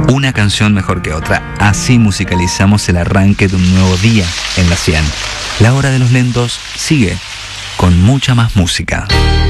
Una canción mejor que otra. Así musicalizamos el arranque de un nuevo día en la 100. La hora de los lentos sigue con mucha más música.